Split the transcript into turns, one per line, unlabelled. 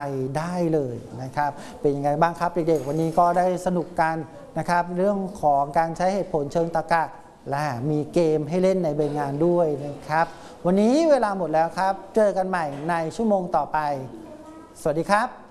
ไปได้เลยนะครับเป็นยังไงบ้างครับเด็กๆวันนี้ก็ได้สนุกกันนะครับเรื่องของการใช้เหตุผลเชิงตรรกะและมีเกมให้เล่นในใบงานด้วยนะครับวันนี้เวลาหมดแล้วครับเจอกันใหม่ในชั่วโมงต่อไปสวัสดีครับ